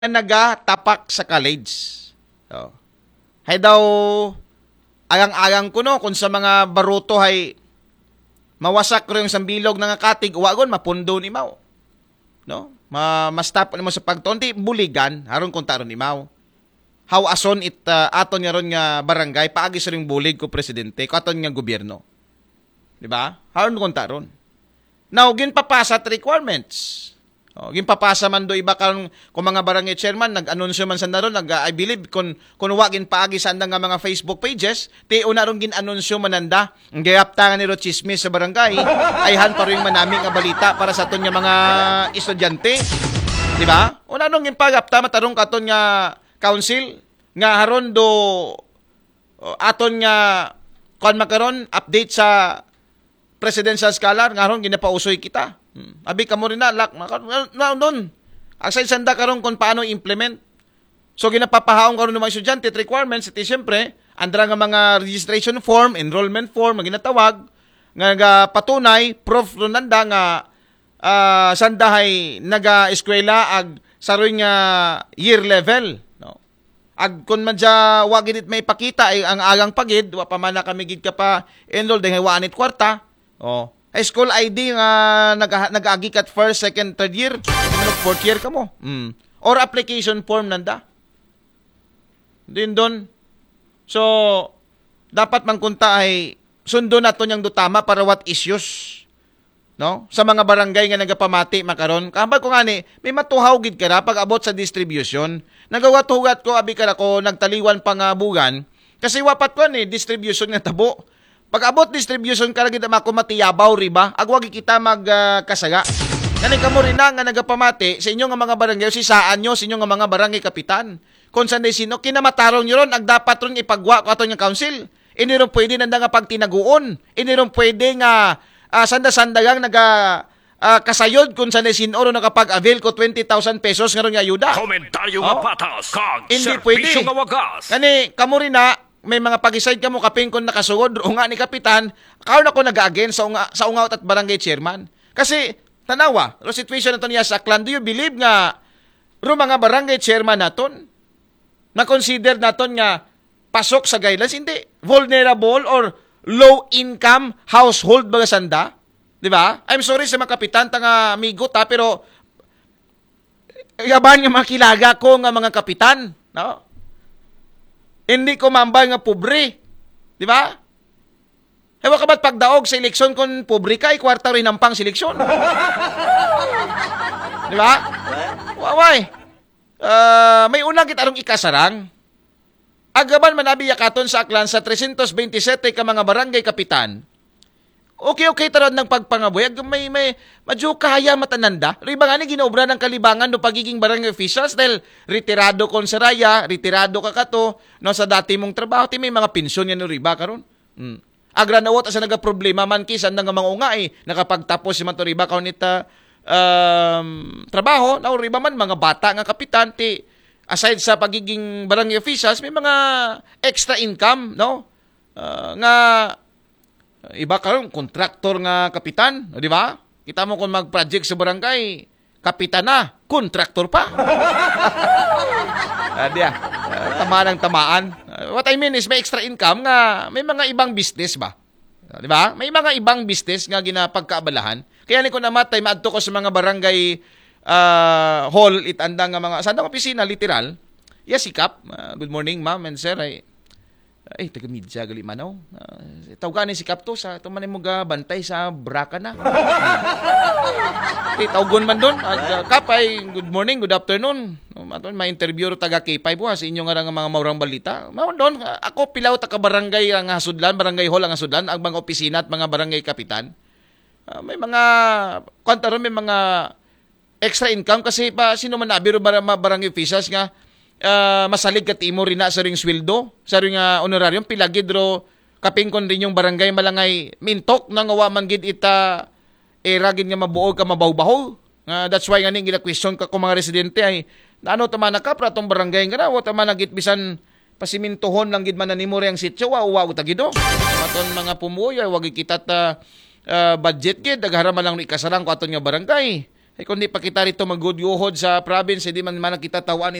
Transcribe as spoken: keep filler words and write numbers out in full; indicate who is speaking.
Speaker 1: nagatapak sa college. Oh. Hay daw agang-agang ko no kung sa mga baruto hay mawasak ko yung sambilog ng katig wagon mapundo ni Mao. No? Ma mastap mo sa pagtonti buligan aron kun taron ni Mao. How ason it uh, aton nga ron nga barangay paagi sa ring bulig ko presidente ko aton nga gobyerno. Di ba? Haron kun taron. Now ginpapasa at requirements. Oh, ginpapasa man do iba karon kung mga barangay chairman nag-anunsyo man sa naron nag I believe kun kun wagin paagi sa nga mga Facebook pages ti una ron gin-anunsyo mananda ang gayaptangan ni Rochismis sa barangay ay han pa rin manami nga balita para sa aton nga mga estudyante. Di ba? Una ron ginpagapta matarong katon nga council nga haron do uh, aton nga kon makaron update sa presidential scholar nga haron ginapausoy kita. Hmm. Abi ka mo rin na, lak, na doon. Aksay sanda karon kung paano implement. So, ginapapahaong karon ng mga estudyante at requirements, iti siyempre, andra nga mga registration form, enrollment form, mga ginatawag, nga, nga patunay, proof nanda nga uh, sandahay naga-eskwela ag saroy nga year level. No? Ag kung man dya wagin it may pakita, ay ang agang pagid, wa pa man na kami gid ka pa enroll, dahil waan it kwarta. Oh. High school I D nga nag nag-agi kat first, second, third year. Ano fourth year ka mo? Mm. Or application form nanda. Din doon. So, dapat man kunta ay sundo na to niyang dutama para what issues. No? Sa mga barangay nga nagapamati makaron. Kambal ko nga ni, may matuhaw gid ka na pag abot sa distribution. Nagawat-hugat ko, abi ka na ko, nagtaliwan pa nga bugan. Kasi wapat ko ni, distribution nga tabo. Pag abot distribution ka lagi na makumatiyabaw riba, agwagi kita magkasaga. Uh, Kani kamo rin na nga nagapamati sa inyo nga mga barangay, si saan nyo, sa inyo nga mga barangay kapitan. Kung saan sino, kinamatarong nyo ron, ag dapat ron ipagwa ko ato nga council. Ini ron pwede nanda nga pagtinaguon. Ini ron pwede nga uh, sanda-sandagang naga uh, kasayod kung saan sino ron nakapag-avail ko twenty thousand pesos nga ron nga ayuda.
Speaker 2: Komentaryo nga oh? Patas, kag
Speaker 1: hindi pwede.
Speaker 2: Nga wagas.
Speaker 1: Kani kamo rin na, may mga pag-decide ka mo kaping kung nakasugod o nga ni kapitan, karon ako nag-again sa unga, sa ungaw at barangay chairman. Kasi tanawa, ro situation nato niya sa Aklan, do you believe nga ro mga barangay chairman naton na consider naton nga pasok sa guidelines, hindi vulnerable or low income household baga sanda, di ba? I'm sorry sa mga kapitan tanga amigo ta, pero yaban nga makilaga ko nga mga kapitan, no? Hindi ko mambay nga pobre. Di ba? Ewa ka ba't pagdaog sa eleksyon kung pobre ka, ikwarta rin ang pang seleksyon. Di ba? Waway. Uh, may unang kitarong ikasarang. Agaban manabi yakaton sa Aklan sa three twenty-seven ka mga barangay kapitan. Okay-okay taron ng pagpangaboy. May, may, madyo kaya matananda. Riba nga ni ginaobra ng kalibangan no pagiging barangay officials dahil retirado kon sa raya, retirado ka kato, no, sa dati mong trabaho, ti may mga pensyon yan no riba karon. Hmm. Agra nawot asa nagaproblema man kisan nga mga unga eh, nakapagtapos si man to riba karon ita um, trabaho, na riba man mga bata nga kapitan, ti aside sa pagiging barangay officials, may mga extra income, no? Uh, nga iba karon kontraktor nga kapitan, di ba? Kita mo kung mag-project sa barangay, kapitan na, kontraktor pa. uh, diya, uh, tamaan ng tamaan. Uh, what I mean is may extra income nga may mga ibang business ba? Uh, di ba? May mga ibang business nga ginapagkaabalahan. Kaya ni ko namatay maadto ko sa mga barangay uh, hall itanda nga mga sandang opisina literal. Yes, sikap. Uh, good morning, ma'am and sir. Ay, ay, taga-media, gali manaw. Uh, Tawganin si Kapto sa tumanin mo ga bantay sa braka na. Okay, tawgon man doon. Uh, Kapay, good morning, good afternoon. Um, may interview ro taga K five po ha, sa inyo nga nga mga maurang balita. Mao doon, uh, ako pilaw taga-barangay ang hasudlan, barangay hall ang hasudlan, ang mga opisina at mga barangay kapitan. Uh, may mga, kwantaron, may mga extra income kasi pa, sino man nabiro barangay officials nga, Uh, masalig ka timo rin na sa ring sweldo, sa ring uh, honorarium, pilagid ro kapingkon rin yung barangay malangay mintok nang awaman gid ita era gid nga mabuog ka mabaw-baho. Uh, that's why nga ning gina-question ka kung mga residente ay ano tamana ka pra tong barangay nga na, wa tamana gid bisan pasimintohon lang gid man nimo ang sitio, wa wa utagido. Maton mga pumuoy ay wag kita ta uh, budget gid, daghara man lang ni ikasarang ko aton nga barangay. Ay kundi pa kita rito magudyuhod sa province, hindi man man kita tawaan